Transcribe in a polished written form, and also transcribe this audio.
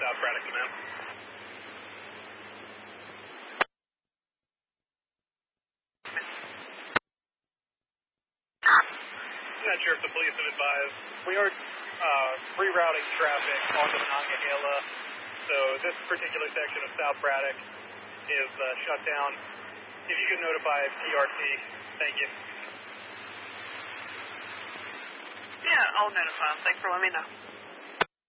South Braddock Command. I'm not sure if the police have advised. We are rerouting traffic onto Monongahela, so this particular section of South Braddock is shut down. If you could notify PRT, thank you. Yeah, I'll notify them. Thanks for letting me know.